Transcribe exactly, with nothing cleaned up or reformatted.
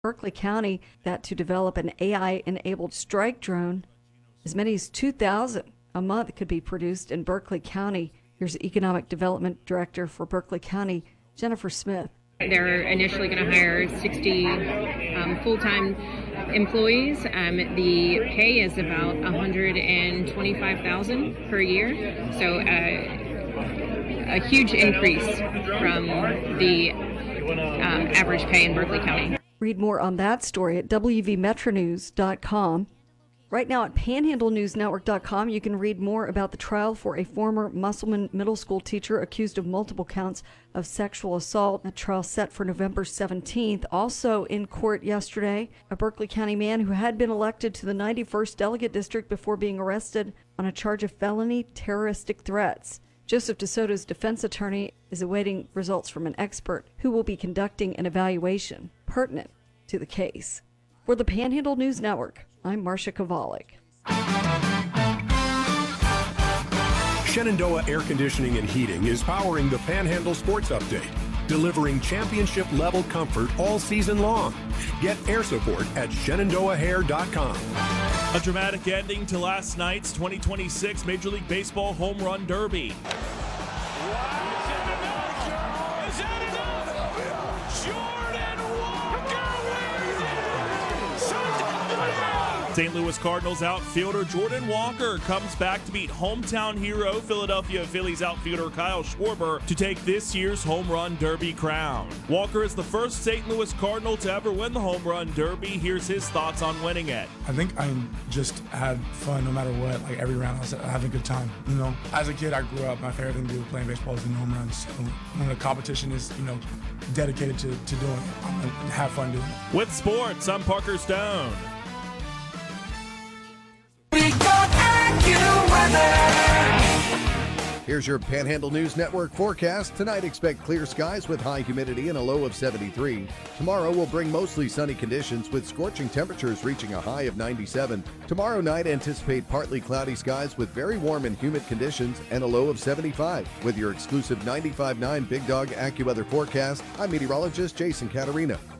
Berkeley County that to develop an A I-enabled strike drone, as many as two thousand a month could be produced in Berkeley County. Here's Economic Development Director for Berkeley County, Jennifer Smith. They're initially going to hire sixty um, full-time employees. Um, the pay is about one hundred twenty-five thousand dollars per year, so uh, a huge increase from the um, average pay in Berkeley County. Read more on that story at W V Metro News dot com. Right now at Panhandle News Network dot com, you can read more about the trial for a former Musselman middle school teacher accused of multiple counts of sexual assault. The trial set for November seventeenth. Also in court yesterday, a Berkeley County man who had been elected to the ninety-first Delegate District before being arrested on a charge of felony terroristic threats. Joseph DeSoto's defense attorney is awaiting results from an expert who will be conducting an evaluation pertinent to the case. For the Panhandle News Network, I'm Marcia Kovalik. Shenandoah Air Conditioning and Heating is powering the Panhandle Sports Update, delivering championship-level comfort all season long. Get air support at Shenandoah Hair dot com. A dramatic ending to last night's twenty twenty-six Major League Baseball Home Run Derby. Saint Louis Cardinals outfielder Jordan Walker comes back to beat hometown hero Philadelphia Phillies outfielder Kyle Schwarber to take this year's Home Run Derby crown. Walker is the first Saint Louis Cardinal to ever win the Home Run Derby. Here's his thoughts on winning it. I think I just had fun no matter what. Like every round I was having a good time. You know, as a kid I grew up, my favorite thing to do playing baseball was doing home runs. So when the competition is, you know, dedicated to, to doing it, I'm gonna have fun doing it. With sports, I'm Parker Stone. Here's your Panhandle News Network forecast. Tonight, expect clear skies with high humidity and a low of seventy-three. Tomorrow will bring mostly sunny conditions with scorching temperatures reaching a high of ninety-seven. Tomorrow night, anticipate partly cloudy skies with very warm and humid conditions and a low of seventy-five. With your exclusive ninety-five point nine Big Dog AccuWeather forecast, I'm meteorologist Jason Caterina.